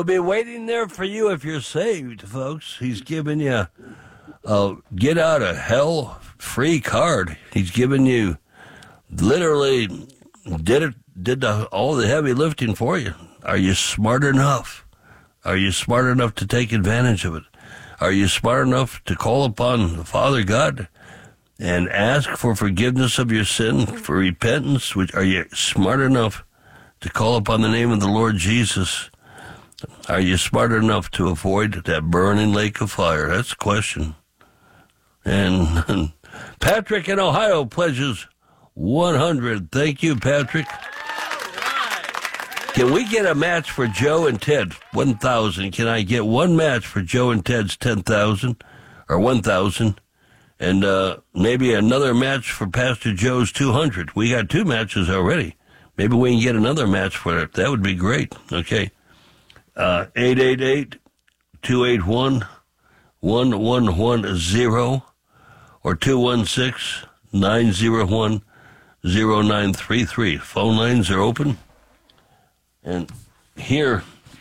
He'll be waiting there for you if you're saved, folks. He's giving you a get out of hell free card. He's giving you literally did all the heavy lifting for you. Are you smart enough? Are you smart enough to take advantage of it? Are you smart enough to call upon the Father God and ask for forgiveness of your sin, for repentance? Are you smart enough to call upon the name of the Lord Jesus? Are you smart enough to avoid that burning lake of fire? That's the question. And Patrick in Ohio pledges 100. Thank you, Patrick. Can we get a match for Joe and Ted? 1,000. Can I get one match for Joe and Ted's 10,000 or 1,000? And maybe another match for Pastor Joe's 200. We got 2 matches already. Maybe we can get another match for it. That would be great. Okay. 888-281-1110 or 216-901-0933. Phone lines are open. And here,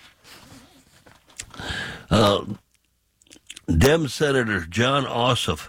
Dem Senator Jon Ossoff,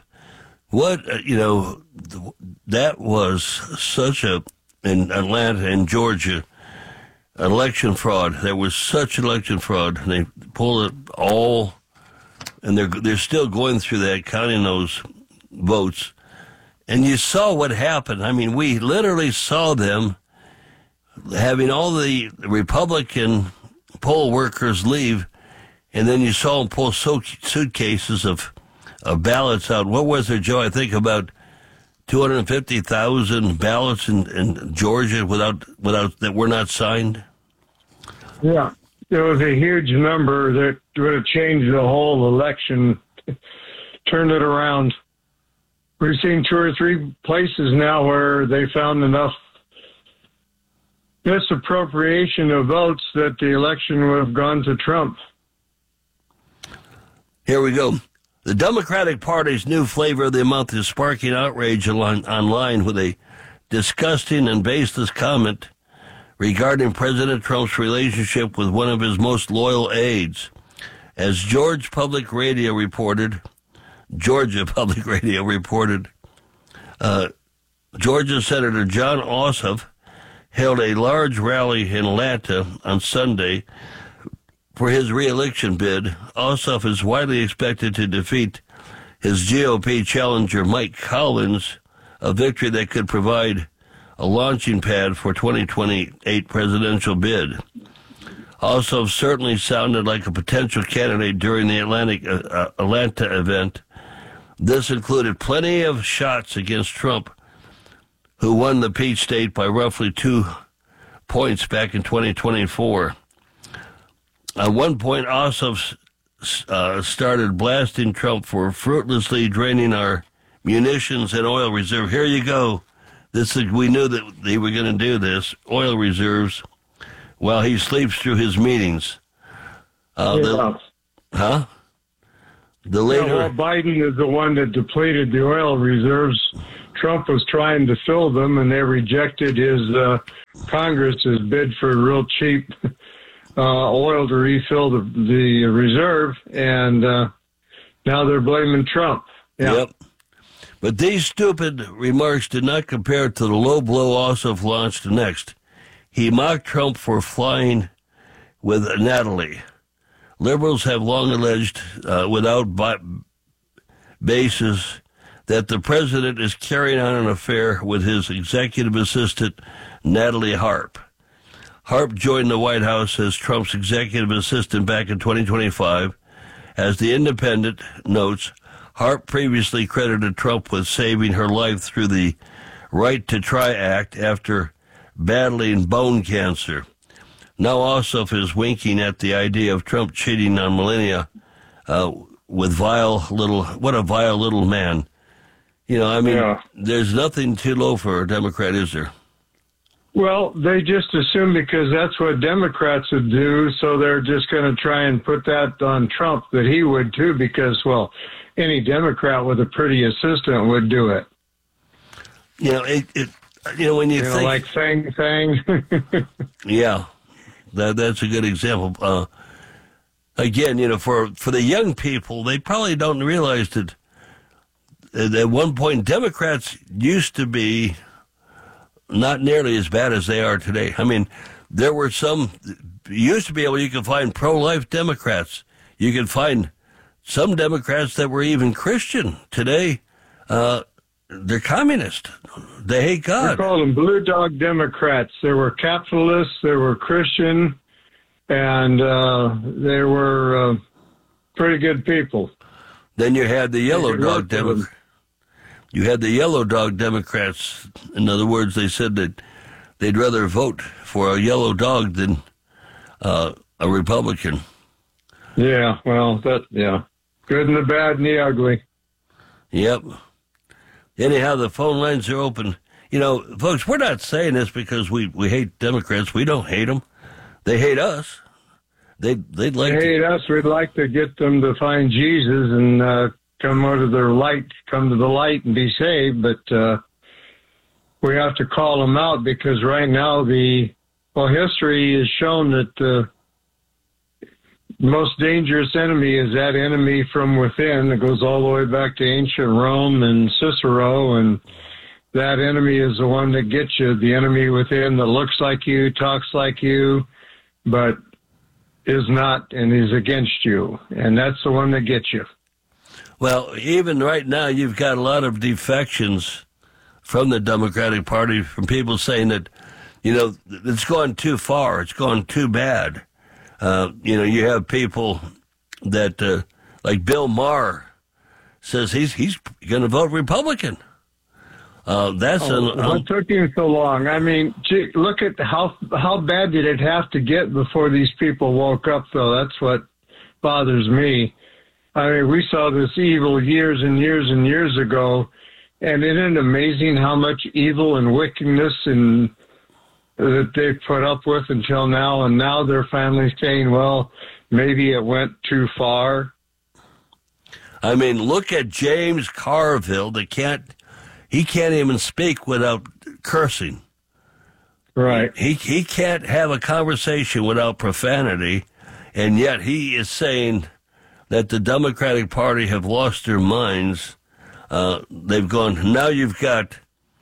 that was such in Atlanta and Georgia, election fraud. There was such election fraud. They pulled it all, and they're still going through that, counting those votes. And you saw what happened. I mean, we literally saw them having all the Republican poll workers leave, and then you saw them pull suitcases of ballots out. What was there, Joe? I think about 250,000 ballots in Georgia without that were not signed. Yeah, it was a huge number that would have changed the whole election, turned it around. We've seen 2 or 3 places now where they found enough misappropriation of votes that the election would have gone to Trump. Here we go. The Democratic Party's new flavor of the month is sparking outrage online with a disgusting and baseless comment regarding President Trump's relationship with one of his most loyal aides. As Georgia Public Radio reported, Georgia Senator Jon Ossoff held a large rally in Atlanta on Sunday for his re-election bid. Ossoff is widely expected to defeat his GOP challenger Mike Collins, a victory that could provide a launching pad for 2028 presidential bid. Ossoff certainly sounded like a potential candidate during the Atlanta event. This included plenty of shots against Trump, who won the Peach State by roughly 2 points back in 2024. At one point, Ossoff started blasting Trump for fruitlessly draining our munitions and oil reserve. Here you go. We knew that they were going to do this. Oil reserves while he sleeps through his meetings. The leader. Biden is the one that depleted the oil reserves. Trump was trying to fill them, and they rejected his Congress's bid for real cheap oil to refill the reserve, and now they're blaming Trump. Yeah. Yep. But these stupid remarks did not compare to the low blow Ossoff launched next. He mocked Trump for flying with Natalie. Liberals have long alleged, without basis, that the president is carrying on an affair with his executive assistant, Natalie Harp. Harp joined the White House as Trump's executive assistant back in 2025. As The Independent notes, Harp previously credited Trump with saving her life through the Right to Try Act after battling bone cancer. Now Ossoff is winking at the idea of Trump cheating on Melania with what a vile little man. There's nothing too low for a Democrat, is there? Well, they just assume because that's what Democrats would do, so they're just going to try and put that on Trump, that he would too, because, well, any Democrat with a pretty assistant would do it. When you think... like Fang. Yeah, that's a good example. again, for the young people, they probably don't realize that at one point Democrats used to be not nearly as bad as they are today. I mean, there were you used to be able, you could find pro-life Democrats. You could find some Democrats that were even Christian. Today, they're communist. They hate God. We called them blue dog Democrats. They were capitalists, they were Christian, and they were pretty good people. Then you had the yellow dog Democrats. You had the yellow dog Democrats. In other words, they said that they'd rather vote for a yellow dog than a Republican. Yeah, well, good and the bad and the ugly. Yep. Anyhow, the phone lines are open. Folks, we're not saying this because we hate Democrats. We don't hate them. They hate us. They'd like they hate us. We'd like to get them to find Jesus and come to the light and be saved. But we have to call them out because right now history has shown that the most dangerous enemy is that enemy from within that goes all the way back to ancient Rome and Cicero, and that enemy is the one that gets you, the enemy within that looks like you, talks like you, but is not and is against you, and that's the one that gets you. Well, even right now, you've got a lot of defections from the Democratic Party, from people saying that, it's gone too far, it's gone too bad. You have people that, like Bill Maher, says he's going to vote Republican. What took him so long? I mean, gee, look at how bad did it have to get before these people woke up, though. That's what bothers me. I mean, we saw this evil years and years and years ago, and isn't it amazing how much evil and wickedness and that they've put up with until now, and now they're finally saying, well, maybe it went too far. I mean, look at James Carville. He can't even speak without cursing. Right. He can't have a conversation without profanity, and yet he is saying that the Democratic Party have lost their minds. They've gone, now you've got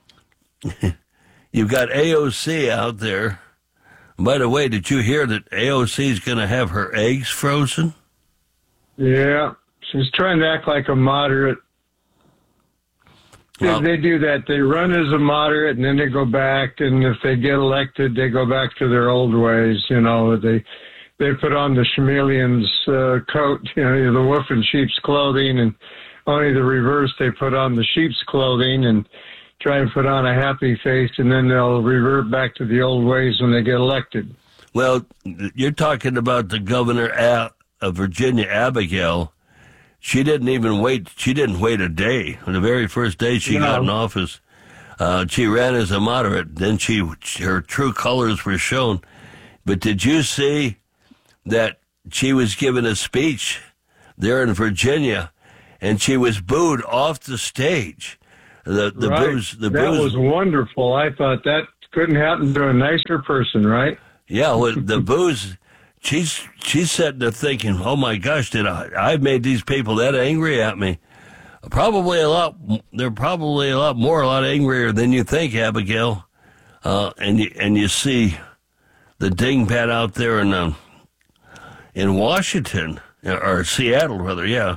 AOC out there. By the way, did you hear that AOC is going to have her eggs frozen? Yeah, she's trying to act like a moderate. Well, they do that. They run as a moderate, and then they go back, and if they get elected, they go back to their old ways. They put on the chameleon's coat, the wolf in sheep's clothing, and only the reverse, they put on the sheep's clothing and try and put on a happy face, and then they'll revert back to the old ways when they get elected. Well, you're talking about the governor of Virginia, Abigail. She didn't wait a day. On the very first day she got in office, she ran as a moderate. Then her true colors were shown. But did you see that she was given a speech there in Virginia, and she was booed off the stage? The booze. That was wonderful. I thought that couldn't happen to a nicer person, right? Yeah, well, the booze. She's sitting there thinking, "Oh my gosh, I've made these people that angry at me? Probably a lot. They're probably a lot angrier than you think, Abigail." And you see the dingbat out there in Washington or Seattle, rather, yeah.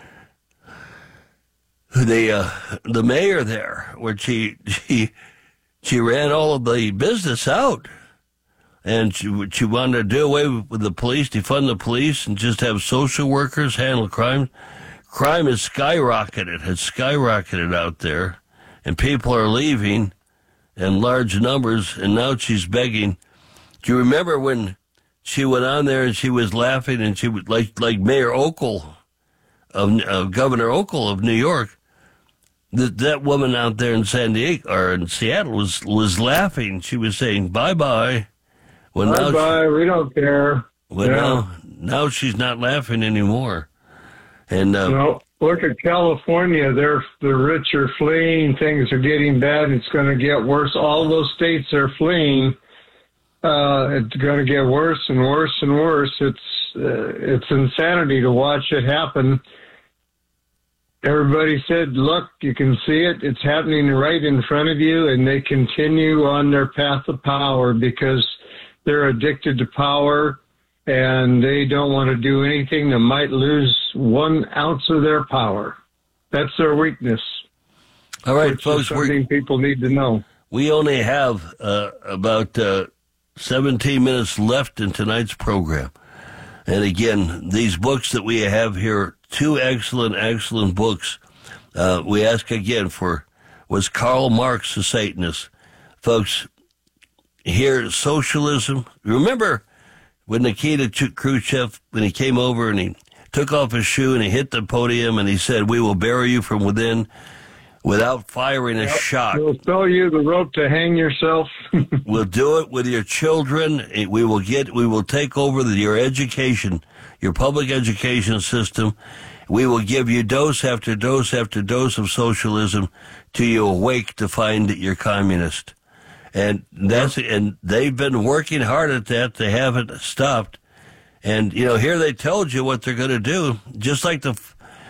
The mayor there, where she ran all of the business out, and she wanted to do away with the police, defund the police, and just have social workers handle crime. Crime has skyrocketed out there, and people are leaving in large numbers. And now she's begging. Do you remember when she went on there and she was laughing, and she was like Mayor Okel of Governor Okel of New York? That woman out there in San Diego or in Seattle was laughing. She was saying bye-bye. Well, bye-bye, we don't care. Well, now she's not laughing anymore. And look at California. The rich are fleeing. Things are getting bad. It's going to get worse. All those states are fleeing. It's going to get worse and worse and worse. it's insanity to watch it happen. Everybody said, look, you can see it. It's happening right in front of you, and they continue on their path of power because they're addicted to power, and they don't want to do anything that might lose 1 ounce of their power. That's their weakness. All right, which folks, is something people need to know. we only have about 17 minutes left in tonight's program. And again, these books that we have here, 2 excellent books. We ask again for, was Karl Marx a Satanist? Folks, here, socialism. Remember when Nikita Khrushchev, when he came over and he took off his shoe and he hit the podium and he said, "We will bury you from within," without firing a shot. We'll sell you the rope to hang yourself. We'll do it with your children. We will take over your education, your public education system. We will give you dose after dose after dose of socialism till you awake to find that you're communist. And and they've been working hard at that. They haven't stopped. And, here they told you what they're going to do, just like the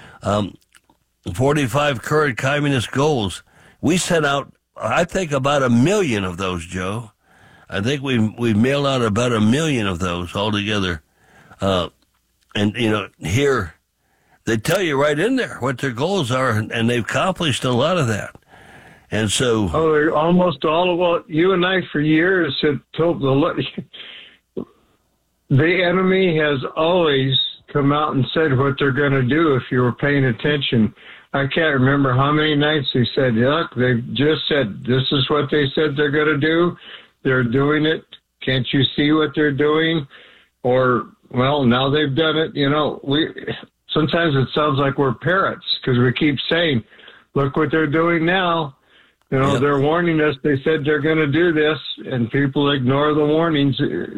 45 current communist goals. We sent out, I think, about 1 million of those, Joe. I think we mailed out about 1 million of those altogether. And, here they tell you right in there what their goals are, and they've accomplished a lot of that. And so... Oh, they're almost all of what you and I for years have told the enemy has always come out and said what they're going to do if you were paying attention. I can't remember how many nights they said, look, they've just said, this is what they said they're going to do. They're doing it. Can't you see what they're doing? Or, well, now they've done it. Sometimes it sounds like we're parrots because we keep saying, look what they're doing now. Yep. They're warning us. They said they're going to do this, and people ignore the warnings.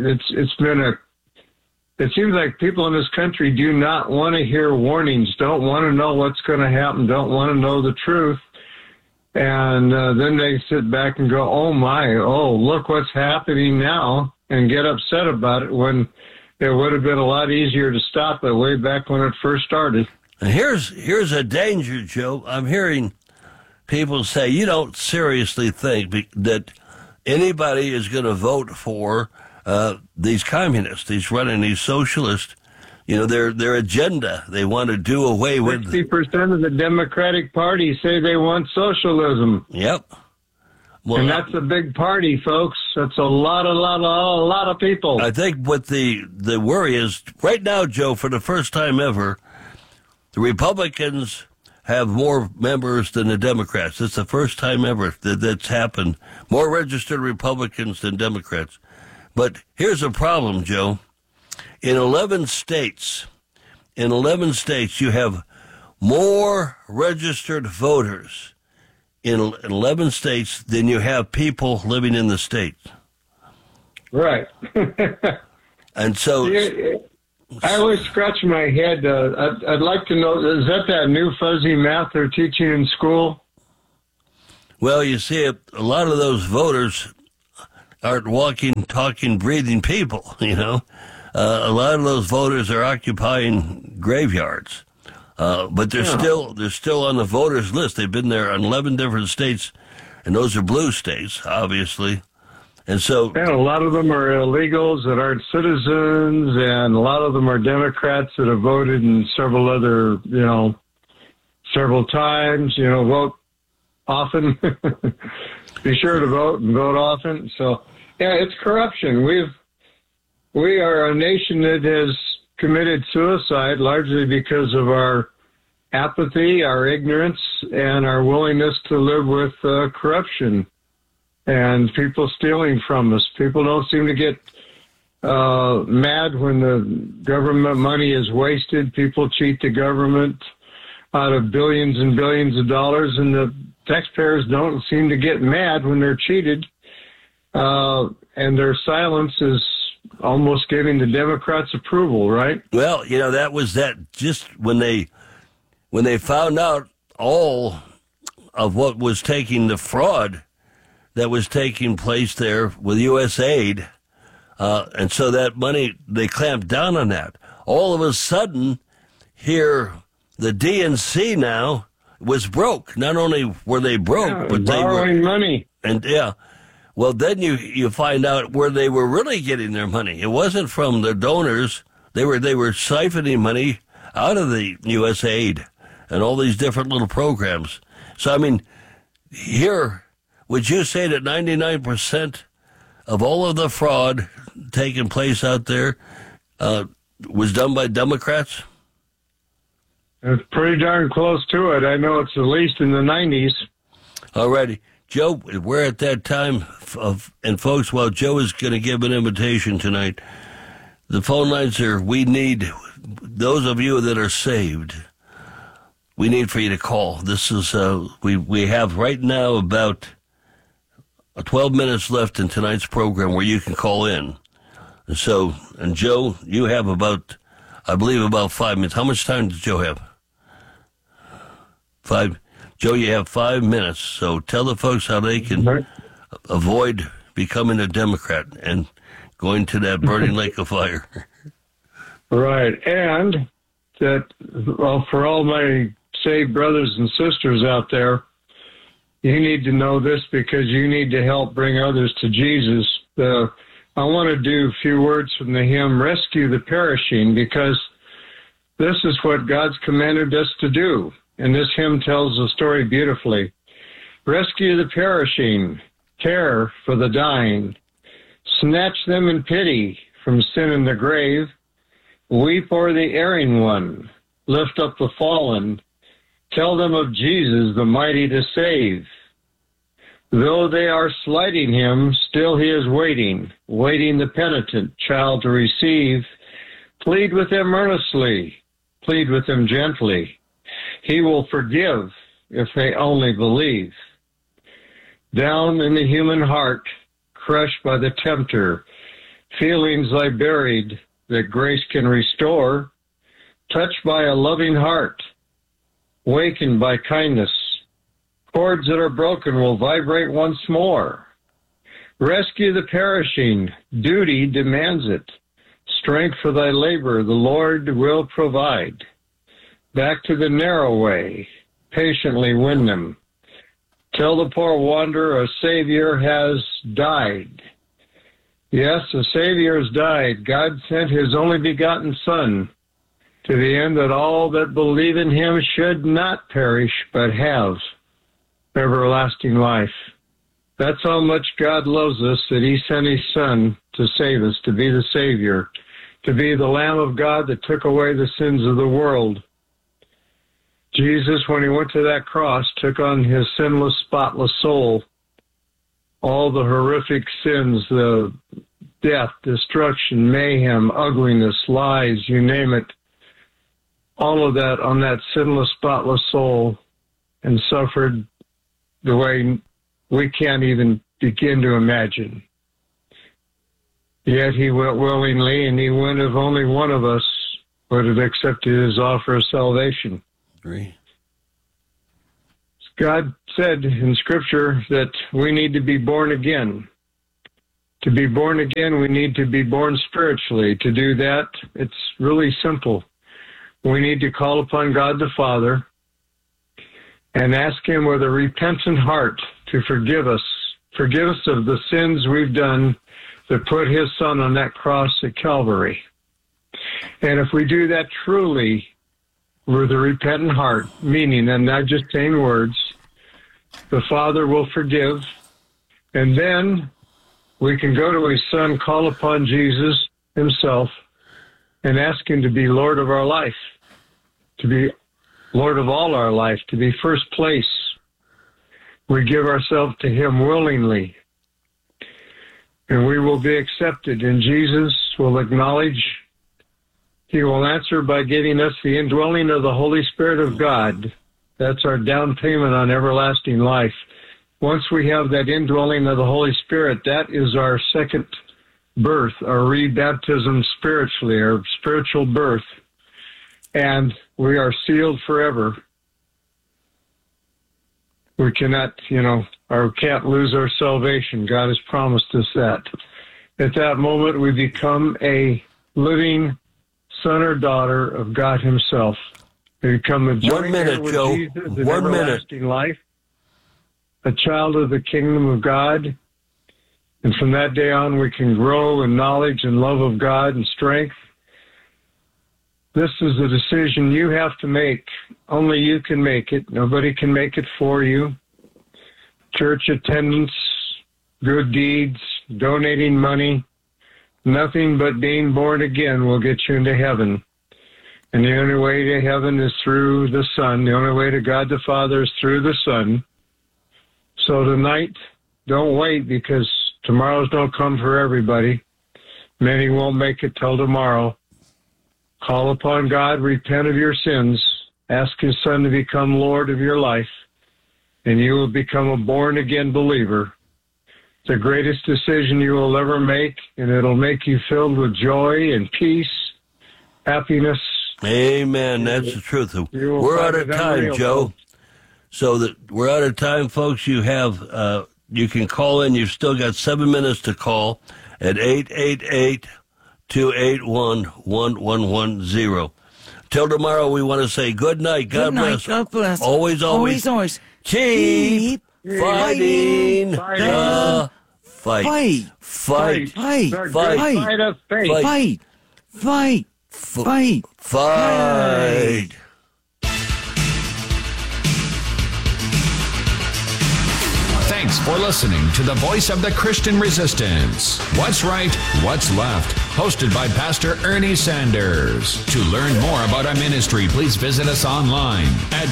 It seems like people in this country do not want to hear warnings, don't want to know what's going to happen, don't want to know the truth. And then they sit back and go, look what's happening now, and get upset about it when it would have been a lot easier to stop it way back when it first started. And here's a danger, Joe. I'm hearing people say, you don't seriously think that anybody is going to vote for these communists, these socialists, their agenda. They want to do away with 60% of the Democratic Party say they want socialism. Yep. Well, and that's a big party, folks. That's a lot of people. I think what the worry is right now, Joe, for the first time ever, the Republicans have more members than the Democrats. It's the first time ever that's happened. More registered Republicans than Democrats. But here's a problem, Joe. In 11 states, you have more registered voters in 11 states than you have people living in the state. Right. And so... I always scratch my head. I'd like to know, is that new fuzzy math they're teaching in school? Well, you see, a lot of those voters aren't walking, talking, breathing people, A lot of those voters are occupying graveyards. But they're still on the voters list. They've been there in 11 different states, and those are blue states, obviously. And so, and a lot of them are illegals that aren't citizens, and a lot of them are Democrats that have voted in several times, vote often. Be sure to vote and vote often. So, yeah, it's corruption. We are a nation that has committed suicide largely because of our apathy, our ignorance, and our willingness to live with corruption. And people stealing from us. People don't seem to get mad when the government money is wasted. People cheat the government out of billions and billions of dollars, and the taxpayers don't seem to get mad when they're cheated. And their silence is almost giving the Democrats approval, right? Well, that was that just when they found out all of what was taking the fraud that was taking place there with U.S. aid, and so that money, they clamped down on that. all of a sudden, here, the DNC now was broke. Not only were they broke, but they were borrowing money. And well, then you find out where they were really getting their money. It wasn't from the donors. They were siphoning money out of the U.S. aid and all these different little programs. So, I mean, here, would you say that 99% of all of the fraud taking place out there was done by Democrats? It's pretty darn close to it. I know it's at least in the 90s. All righty. Joe, we're at that time, and folks, while Joe is going to give an invitation tonight, the phone lines are, we need, those of you that are saved, we need for you to call. This is, we have right now about 12 minutes left in tonight's program where you can call in. So, and Joe, you have about 5 minutes. How much time does Joe have? 5. Joe, you have 5 minutes. So tell the folks how they can avoid becoming a Democrat and going to that burning lake of fire. Right. And that, well, for all my saved brothers and sisters out there, you need to know this because you need to help bring others to Jesus. I want to do a few words from the hymn, Rescue the Perishing, because this is what God's commanded us to do. And this hymn tells the story beautifully. Rescue the perishing, care for the dying, snatch them in pity from sin and the grave, weep o'er the erring one, lift up the fallen, tell them of Jesus, the mighty to save. Though they are slighting him, still he is waiting the penitent child to receive. Plead with them earnestly, plead with them gently. He will forgive if they only believe. Down in the human heart, crushed by the tempter, feelings lie buried that grace can restore. Touched by a loving heart, wakened by kindness, chords that are broken will vibrate once more. Rescue the perishing, duty demands it. Strength for thy labor the Lord will provide. Back to the narrow way, patiently win them. Tell the poor wanderer a Savior has died. Yes, a Savior has died. God sent his only begotten Son to the end that all that believe in him should not perish but have everlasting life. That's how much God loves us, that he sent his Son to save us, to be the Savior, to be the Lamb of God that took away the sins of the world. Jesus, when he went to that cross, took on his sinless, spotless soul all the horrific sins, the death, destruction, mayhem, ugliness, lies, you name it, all of that on that sinless, spotless soul, and suffered the way we can't even begin to imagine. Yet he went willingly, and he went if only one of us would have accepted his offer of salvation. Agree. God said in Scripture that we need to be born again. To be born again, we need to be born spiritually. To do that, it's really simple. We need to call upon God the Father and ask him with a repentant heart to forgive us of the sins we've done that put his Son on that cross at Calvary. And if we do that truly with a repentant heart, meaning and not just saying words, the Father will forgive, and then we can go to his Son, call upon Jesus himself, and ask him to be Lord of our life, to be Lord of all our life, to be first place. We give ourselves to him willingly, and we will be accepted, and Jesus will acknowledge. He will answer by giving us the indwelling of the Holy Spirit of God. That's our down payment on everlasting life. Once we have that indwelling of the Holy Spirit, that is our second birth, our rebaptism spiritually, our spiritual birth. And we are sealed forever. We cannot, or can't lose our salvation. God has promised us that. At that moment, we become a living son or daughter of God himself. They become a joint 1 minute, heir with Joe. Jesus in 1 minute. everlasting life, a child of the kingdom of God. And from that day on, we can grow in knowledge and love of God and strength. This is a decision you have to make. Only you can make it. Nobody can make it for you. Church attendance, good deeds, donating money, nothing but being born again will get you into heaven. And the only way to heaven is through the Son. The only way to God the Father is through the Son. So tonight, don't wait, because tomorrow's don't come for everybody. Many won't make it till tomorrow. Call upon God, repent of your sins, ask his Son to become Lord of your life, and you will become a born-again believer. It's the greatest decision you will ever make, and it'll make you filled with joy and peace, happiness. Amen. That's the truth. We're out of time, Joe. So that we're out of time, folks. You have you can call in. You've still got 7 minutes to call at 888-281-1110. Till tomorrow, we want to say good night. God bless. God bless. Always. Keep fighting the fight. Fight. Fight of faith. Fight. Thanks for listening to the Voice of the Christian Resistance. What's Right, What's Left? Hosted by Pastor Ernie Sanders. To learn more about our ministry, please visit us online at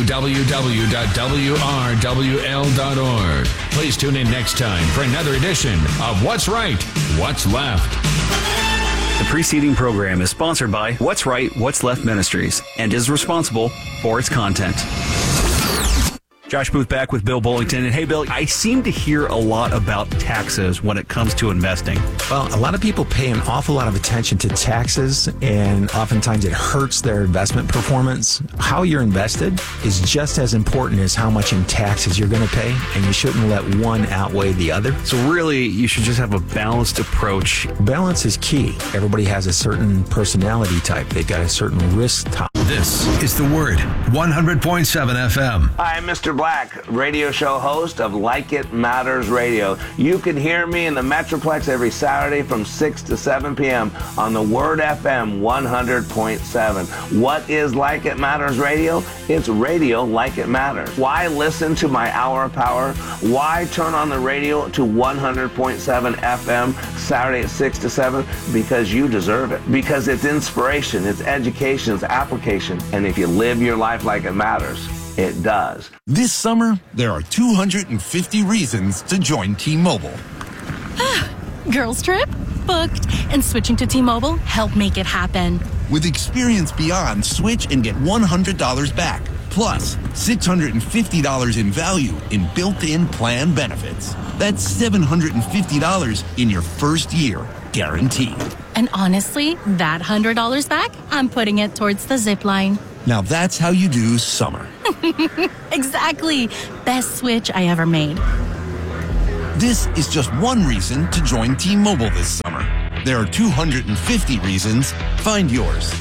www.wrwl.org. Please tune in next time for another edition of What's Right, What's Left. The preceding program is sponsored by What's Right, What's Left Ministries and is responsible for its content. Josh Booth back with Bill Bullington. And hey, Bill, I seem to hear a lot about taxes when it comes to investing. Well, a lot of people pay an awful lot of attention to taxes, and oftentimes it hurts their investment performance. How you're invested is just as important as how much in taxes you're going to pay, and you shouldn't let one outweigh the other. So really, you should just have a balanced approach. Balance is key. Everybody has a certain personality type. They've got a certain risk type. This is The Word, 100.7 FM. Hi, I'm Mr. Black, radio show host of Like It Matters Radio. You can hear me in the Metroplex every Saturday from 6 to 7 p.m. on the Word FM 100.7. What is Like It Matters Radio? It's radio like it matters. Why listen to my hour of power? Why turn on the radio to 100.7 FM Saturday at 6 to 7? Because you deserve it. Because it's inspiration, it's education, it's application. And if you live your life like it matters, it does. This summer, there are 250 reasons to join T-Mobile. Girls trip? Booked. And switching to T-Mobile helped make it happen. With Experience Beyond, switch and get $100 back. Plus, $650 in value in built-in plan benefits. That's $750 in your first year, guaranteed. And honestly, that $100 back, I'm putting it towards the zip line. Now that's how you do summer. Exactly. Best switch I ever made. This is just one reason to join T-Mobile this summer. There are 250 reasons. Find yours.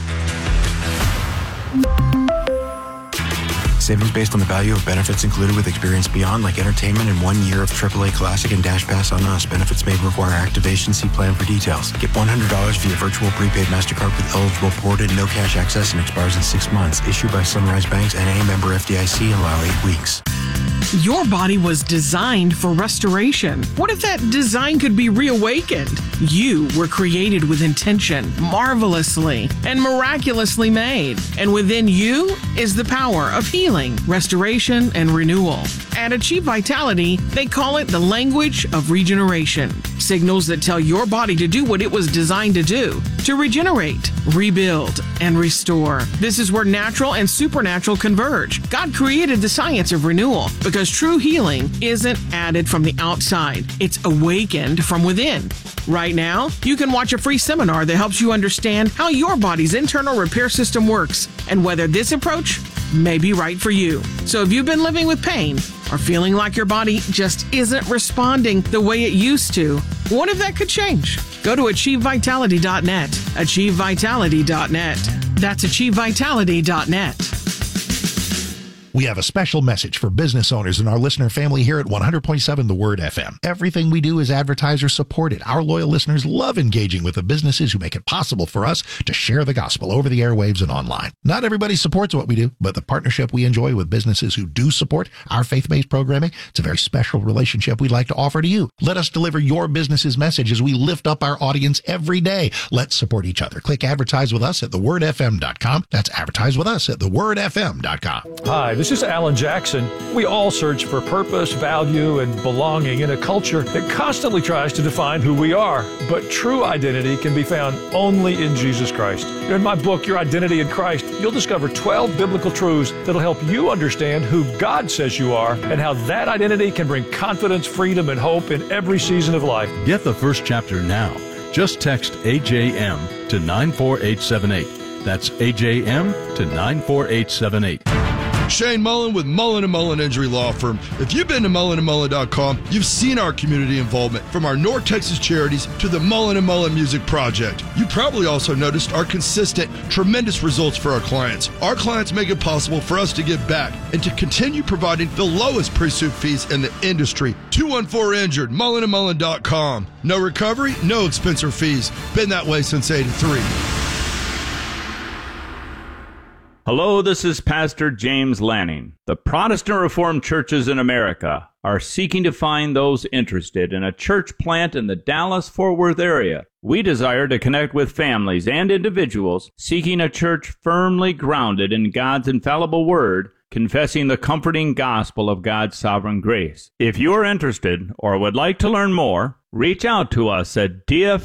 Savings based on the value of benefits included with Experience Beyond, like entertainment and 1 year of AAA Classic and Dash Pass on Us. Benefits may require activation. See plan for details. Get $100 via virtual prepaid MasterCard with eligible ported, no cash access, and expires in 6 months. Issued by Sunrise Banks, N.A. member FDIC. Allow 8 weeks. Your body was designed for restoration. What if that design could be reawakened? You were created with intention, marvelously and miraculously made. And within you is the power of healing, restoration, and renewal. At Achieve Vitality, they call it the language of regeneration. Signals that tell your body to do what it was designed to do, to regenerate, rebuild, and restore. This is where natural and supernatural converge. God created the science of renewal because true healing isn't added from the outside. It's awakened from within. Right now, you can watch a free seminar that helps you understand how your body's internal repair system works and whether this approach may be right for you. So if you've been living with pain or feeling like your body just isn't responding the way it used to, what if that could change? Go to AchieveVitality.net. AchieveVitality.net. That's AchieveVitality.net. We have a special message for business owners and our listener family here at 100.7 The Word FM. Everything we do is advertiser supported. Our loyal listeners love engaging with the businesses who make it possible for us to share the gospel over the airwaves and online. Not everybody supports what we do, but the partnership we enjoy with businesses who do support our faith-based programming, it's a very special relationship we'd like to offer to you. Let us deliver your business's message as we lift up our audience every day. Let's support each other. Click advertise with us at thewordfm.com. That's advertise with us at thewordfm.com. Hi, this is Alan Jackson. We all search for purpose, value, and belonging in a culture that constantly tries to define who we are. But true identity can be found only in Jesus Christ. In my book, Your Identity in Christ, you'll discover 12 biblical truths that'll help you understand who God says you are and how that identity can bring confidence, freedom, and hope in every season of life. Get the first chapter now. Just text AJM to 94878. That's AJM to 94878. Shane Mullen with Mullen & Mullen Injury Law Firm. If you've been to mullenandmullen.com, you've seen our community involvement, from our North Texas charities to the Mullen & Mullen Music Project. You probably also noticed our consistent, tremendous results for our clients. Our clients make it possible for us to give back and to continue providing the lowest pre-suit fees in the industry. 214-INJURED, mullenandmullen.com. No recovery, no expense or fees. Been that way since '83. Hello, this is Pastor James Lanning. The Protestant Reformed churches in America are seeking to find those interested in a church plant in the Dallas-Fort Worth area. We desire to connect with families and individuals seeking a church firmly grounded in God's infallible word, confessing the comforting gospel of God's sovereign grace. If you are interested or would like to learn more, reach out to us at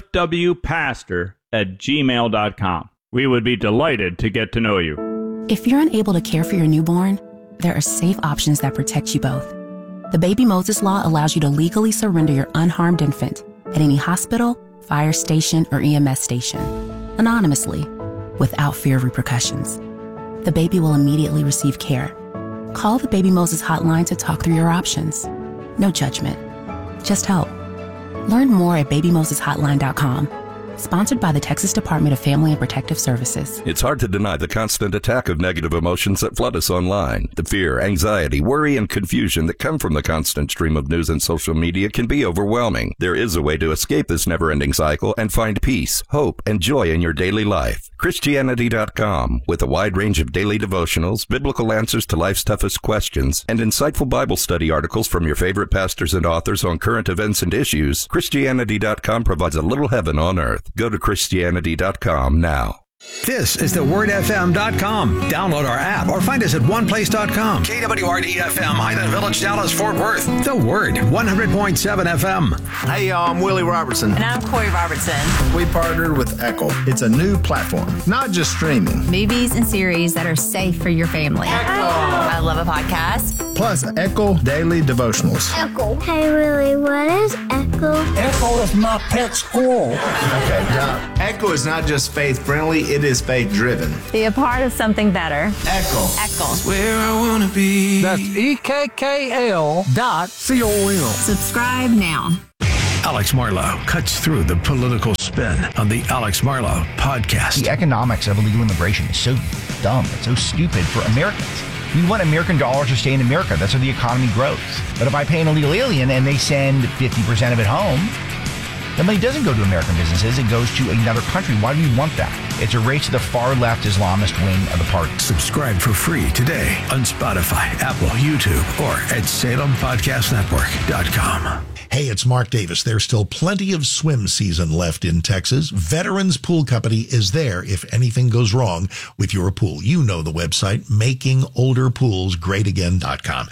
dfwpastor@gmail.com. We would be delighted to get to know you. If you're unable to care for your newborn, there are safe options that protect you both. The Baby Moses Law allows you to legally surrender your unharmed infant at any hospital, fire station, or EMS station, anonymously, without fear of repercussions. The baby will immediately receive care. Call the Baby Moses hotline to talk through your options. No judgment, just help. Learn more at babymoseshotline.com. Sponsored by the Texas Department of Family and Protective Services. It's hard to deny the constant attack of negative emotions that flood us online. The fear, anxiety, worry, and confusion that come from the constant stream of news and social media can be overwhelming. There is a way to escape this never-ending cycle and find peace, hope, and joy in your daily life. Christianity.com, with a wide range of daily devotionals, biblical answers to life's toughest questions, and insightful Bible study articles from your favorite pastors and authors on current events and issues, Christianity.com provides a little heaven on earth. Go to Christianity.com now. This is thewordfm.com. Download our app or find us at oneplace.com. KWRD-FM, Highland Village, Dallas, Fort Worth. The Word, 100.7 FM. Hey, y'all, I'm Willie Robertson. And I'm Corey Robertson. We partnered with Echo. It's a new platform, not just streaming. Movies and series that are safe for your family. Echo. I love a podcast. Plus, Echo Daily Devotionals. Echo. Hey, Willie, what is Echo? Echo is my pet squirrel. Okay, now, Echo is not just faith-friendly, it is faith-driven. Be a part of something better. Echo. Echo. Where I want to be. That's EKKL.com. Subscribe now. Alex Marlow cuts through the political spin on the Alex Marlow podcast. The economics of illegal immigration is so dumb. It's so stupid for Americans. We want American dollars to stay in America. That's how the economy grows. But if I pay an illegal alien and they send 50% of it home, the money doesn't go to American businesses. It goes to another country. Why do we want that? It's a race to the far-left Islamist wing of the party. Subscribe for free today on Spotify, Apple, YouTube, or at SalemPodcastNetwork.com. Hey, it's Mark Davis. There's still plenty of swim season left in Texas. Veterans Pool Company is there if anything goes wrong with your pool. You know the website, MakingOlderPoolsGreatAgain.com.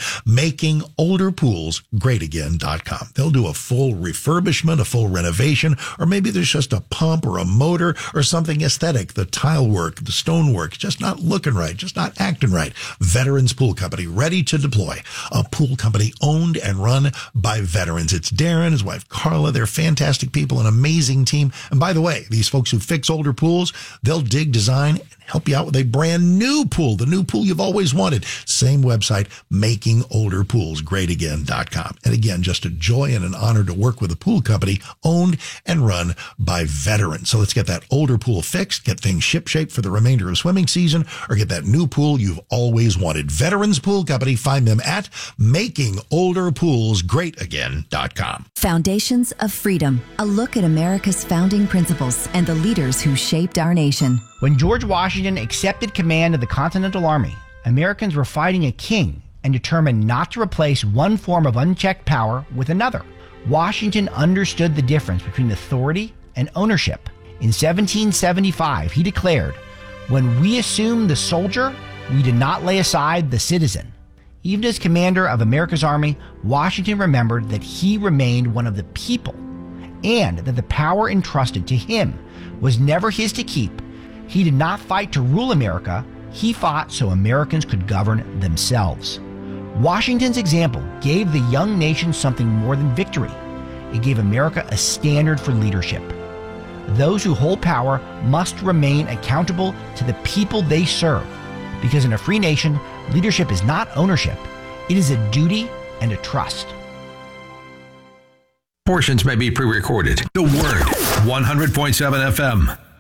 MakingOlderPoolsGreatAgain.com. They'll do a full refurbishment, a full renovation, or maybe there's just a pump or a motor or something aesthetic. The tile work, the stone work, just not looking right, just not acting right. Veterans Pool Company, ready to deploy. A pool company owned and run by veterans. It's Darren, his wife Carla. They're fantastic people, an amazing team. And by the way, these folks who fix older pools, they'll dig, design, and help you out with a brand new pool, the new pool you've always wanted. Same website, makingolderpoolsgreatagain.com. And again, just a joy and an honor to work with a pool company owned and run by veterans. So let's get that older pool fixed, get things shipshape for the remainder of swimming season, or get that new pool you've always wanted. Veterans Pool Company, find them at makingolderpoolsgreatagain.com. Foundations of Freedom, a look at America's founding principles and the leaders who shaped our nation. When George Washington accepted command of the Continental Army, Americans were fighting a king and determined not to replace one form of unchecked power with another. Washington understood the difference between authority and ownership. In 1775, he declared, "When we assumed the soldier, we did not lay aside the citizen." Even as commander of America's army, Washington remembered that he remained one of the people and that the power entrusted to him was never his to keep. He did not fight to rule America. He fought so Americans could govern themselves. Washington's example gave the young nation something more than victory. It gave America a standard for leadership. Those who hold power must remain accountable to the people they serve, because in a free nation, leadership is not ownership. It is a duty and a trust. Portions may be pre-recorded. The Word, 100.7 FM.